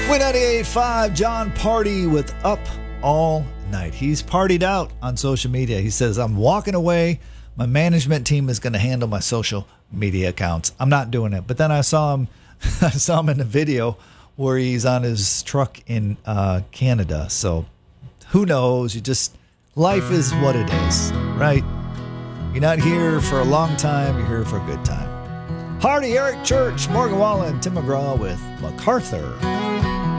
Win 98.5, John Party with Up All Night. He's partied out on social media. He says, I'm walking away. My management team is going to handle my social media accounts. I'm not doing it. But then I saw him in a video where he's on his truck in Canada. So who knows? Life is what it is, right? You're not here for a long time. You're here for a good time. Hardy, Eric Church, Morgan Wallen, Tim McGraw with MacArthur.